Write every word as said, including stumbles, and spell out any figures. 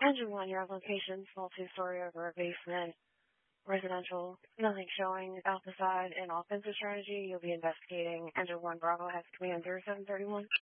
Engine one, your location, small two-story over a basement, residential, nothing showing out the side, and offensive strategy. You'll be investigating. Engine one, Bravo has command zero seven three one.